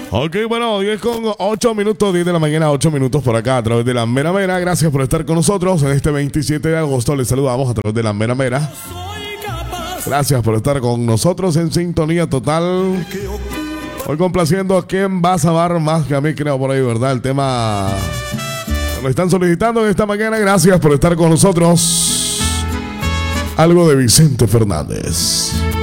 Ok, bueno, 10 con 8 minutos, 10 de la mañana, 8 minutos por acá a través de la Mera Mera. Gracias por estar con nosotros en este 27 de agosto. Les saludamos a través de la Mera Mera. Gracias por estar con nosotros en sintonía total. Hoy complaciendo a quien va a saber más que a mí, creo por ahí, ¿verdad? El tema lo están solicitando en esta mañana. Gracias por estar con nosotros. Algo de Vicente Fernández.